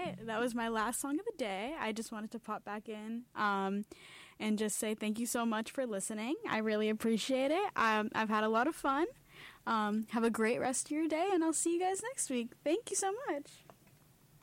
right. That was my last song of the day. I just wanted to pop back in and just say thank you so much for listening. I really appreciate it. I've had a lot of fun. Have a great rest of your day, and I'll see you guys next week. Thank you so much.